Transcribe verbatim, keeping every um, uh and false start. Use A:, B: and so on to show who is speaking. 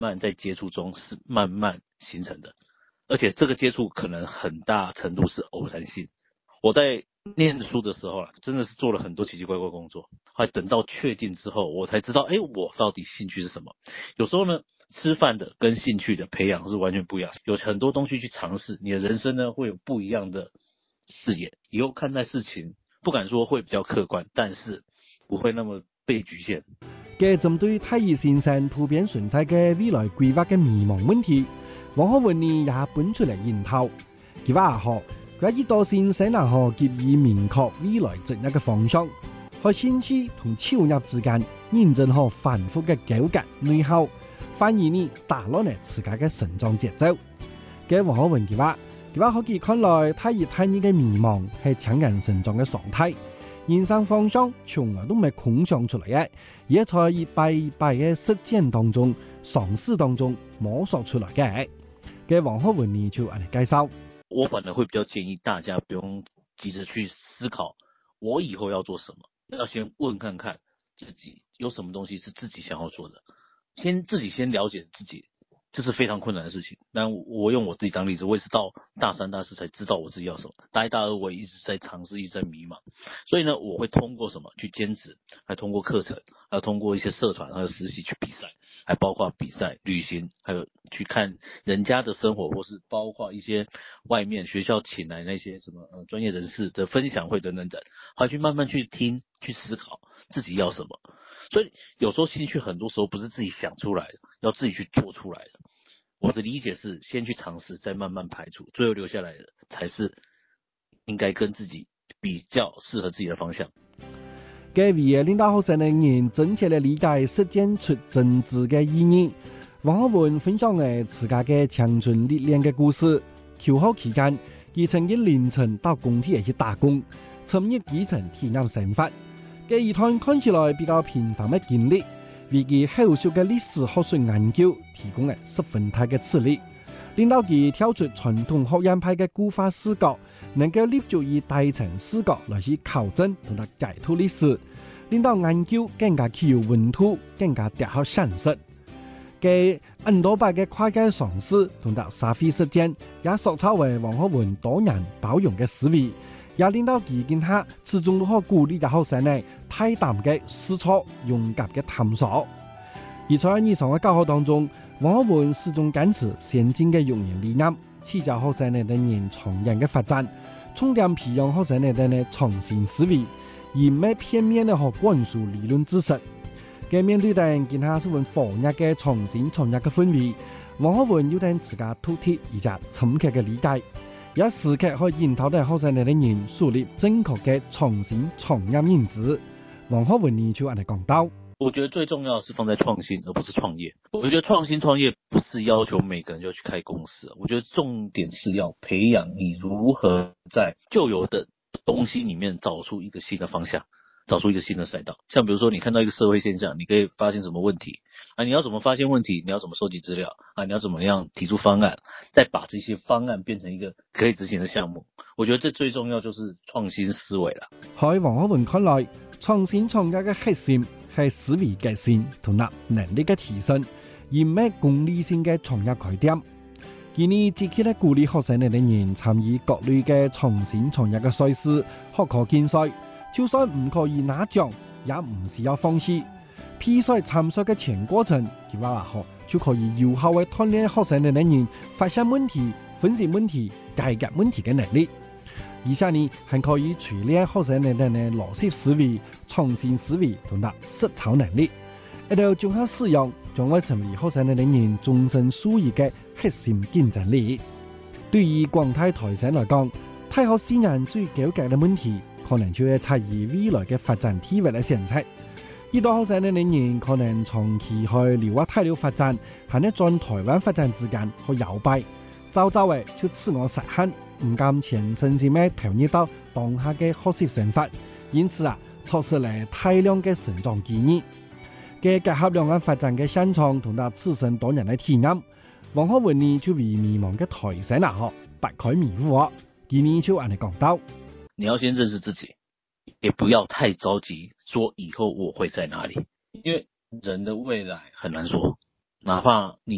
A: 慢在接触中是慢慢形成的，而且这个接触可能很大程度是偶然性。我在念书的时候啊，真的是做了很多奇奇怪怪工作，后来等到确定之后，我才知道，哎，我到底兴趣是什么。有时候呢，吃饭的跟兴趣的培养是完全不一样，有很多东西去尝試，你的人生呢会有不一样的视野，以后看待事情不敢说会比较客观，但是不会那么被局限。
B: 嘅針對太乙先生普遍存在嘅未來規劃嘅迷茫問題，黃學文呢也本出嚟研討。佢話學佢一到先生啊學給予明確未來職業嘅方向，學興趣同超入之間認真學反覆嘅糾結內耗，反而呢打亂咗自家嘅成長節奏。嘅黃學文佢話，佢話學佢看來太乙太乙嘅迷茫係強人成長嘅常態。人生方向從來都唔係空想出嚟嘅，而係在一擺一擺嘅實踐當中、嘗試當中摸索出來嘅。嘅黃學文呢就按嚟介紹。
A: 我反而會比較建議大家不用急着去思考我以後要做什麼，要先問看看自己有什麼東西是自己想要做的，先自己先了解自己，這是非常困難的事情。但我用我自己當例子，我也是到大三大四才知道我自己要什麼，大一大二我也一直在嘗試，一直在迷茫。所以呢，我會通過什麼去兼職，還通過課程，還有通過一些社團還有實習去比賽，還包括比賽、旅行，還有去看人家的生活，或是包括一些外面學校請來那些什麼呃專業人士的分享會等等等，還去慢慢去聽、去思考自己要什麼。所以有時候興趣很多時候不是自己想出來的，要自己去做出來的。我的理解是先去嘗試，再慢慢排除，最後留下來的才是應該跟自己比較適合自己的方向。
B: 嘅為領導學生嘅人真切地理解實踐出政治嘅意義。黃學文分享嘅自家嘅青春歷練嘅故事。求學期間，佢曾經凌晨到工體去打工，參與基層體驗生活。嘅一段看起來比較平凡嘅經歷，為佢後續嘅歷史學術研究提供了十分大嘅刺激，令到佢跳出傳統學院派嘅固化視角，能夠立足於大層視角來去考證同埋解讀歷史，令到研究更加具有溫度，更加貼合現實。嘅很多擺嘅跨界嘗試同埋社會實踐，也塑造為黃學文多元包容嘅思維。也令到佢見下始終都可鼓勵嘅學生呢，大膽嘅試錯，勇敢嘅探索。而在日常嘅教學當中，黃學文始終堅持先進嘅用人理念，指教學生呢等人長遠嘅發展，重點培養學生呢等呢創新思維，而唔係片面嘅學灌輸理論知識。嘅面對等見下是份火熱嘅創新創業嘅氛圍，黃學文要等自家突貼而且深刻嘅理解。也時刻可以引導啲學生哋嘅人樹立正確嘅創新創業認知。黃學文呢就按嚟講到，
A: 我覺得最重要的是放在創新，而不是創業。我覺得創新創業不是要求每個人就去開公司，我覺得重點是要培養你如何在舊有的東西裡面找出一個新的方向，找出一個新的賽道。像比如說你看到一個社會現象，你可以發現什麼問題啊？你要怎麼發現問題？你要怎麼收集資料啊？你要怎麼樣提出方案？再把這些方案變成一個可以執行的項目。我覺得這最重要就是創新思維啦。
B: 喺黃學文看來，創新創業嘅核心係思維革新同埋能力嘅提升，而唔係功利性嘅創業概念。今年積極咧鼓勵學生哋嘅人參與各類嘅創新創業嘅賽事、學科競賽。就算唔可以拿獎，也唔需要放棄。比賽參賽嘅全過程，佢話學就可以有效嘅鍛鍊學生嘅人發現問題、分析問題、解決問題嘅能力。而且呢，還可以錘煉學生嘅嘅邏輯思維、創新思維同埋實操能力。一到綜合使用，將會成為學生嘅人終身屬於嘅核心競爭力。對於廣大台生來講，大學四年最糾結嘅問題，可能就係差異未來嘅發展體域嘅選擇。呢度學生嘅人可能長期去留喺大陸發展，喺呢在台灣發展之間去搖擺，早早嘅就自我實現，唔敢全身心嘅投入到當下嘅學習生活，因此啊，錯失嚟大量嘅成長機遇。嘅結合兩岸發展嘅現狀同埋自身多人嘅體驗，黃學文呢就為迷茫嘅台生啊學拔開迷霧，今年就按你講到。
A: 你要先認識自己，也不要太着急說以後我會在哪裡，因為人的未來很難說，哪怕你